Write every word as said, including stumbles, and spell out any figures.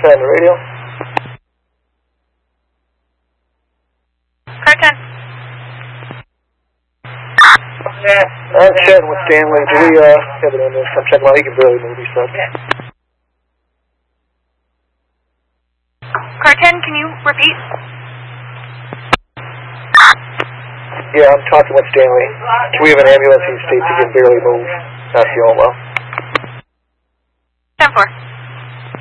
on the radio. Car ten. I'm chatting with Stanley. Do we uh, have it on this? I'm checking out. He can barely move, he said. Car ten, can you repeat? Yeah, I'm talking with Stanley. Can we have an ambulance? He states he can barely move. Osceola. ten four.